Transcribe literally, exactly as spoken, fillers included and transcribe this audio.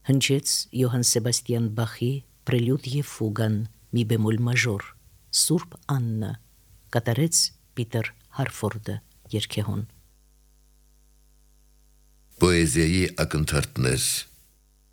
Հնչեց Յոհան Սեբաստիան Բախի պրելյուդ եւ ֆուգան մի բեմոլ մաժոր, Սուրբ Աննա, կատարեց Պիտեր Հարֆորդը երգեհոն։ Պոեզիայի ակնթարթներ